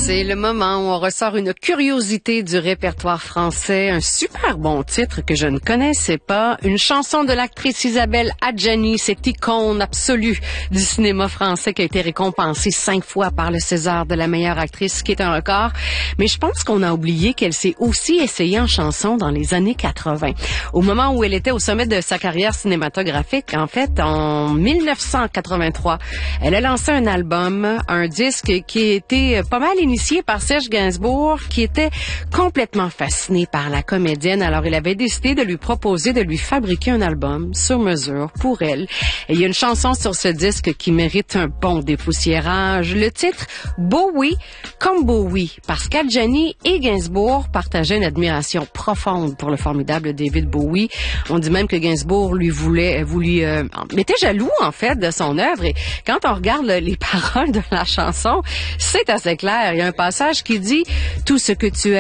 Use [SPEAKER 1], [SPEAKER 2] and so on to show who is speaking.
[SPEAKER 1] C'est le moment où on ressort une curiosité du répertoire français, un super bon titre que je ne connaissais pas, une chanson de l'actrice Isabelle Adjani, cette icône absolue du cinéma français qui a été récompensée 5 fois par le César de la meilleure actrice, ce qui est un record. Mais je pense qu'on a oublié qu'elle s'est aussi essayée en chanson dans les années 80. Au moment où elle était au sommet de sa carrière cinématographique, en fait, en 1983, elle a lancé un album, un disque qui a été pas mal initié par Serge Gainsbourg, qui était complètement fasciné par la comédienne. Alors, il avait décidé de lui proposer de lui fabriquer un album sur mesure pour elle. Et il y a une chanson sur ce disque qui mérite un bon dépoussiérage. Le titre, Bowie, comme Bowie, parce qu'Adjani et Gainsbourg partageaient une admiration profonde pour le formidable David Bowie. On dit même que Gainsbourg était jaloux, en fait, de son œuvre. Et quand on regarde les paroles de la chanson, c'est assez clair. Il y a un passage qui dit « Tout ce que tu